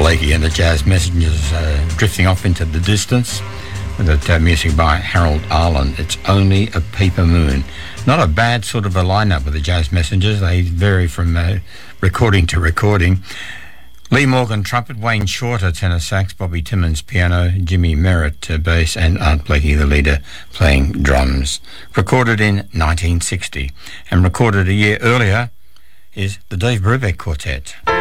Blakey and the Jazz Messengers drifting off into the distance with music by Harold Arlen. It's Only a Paper Moon. Not a bad sort of a lineup with the Jazz Messengers. They vary from recording to recording. Lee Morgan trumpet, Wayne Shorter tenor sax, Bobby Timmons piano, Jimmy Merritt bass, and Art Blakey, the leader, playing drums. Recorded in 1960 and recorded a year earlier is the Dave Brubeck Quartet.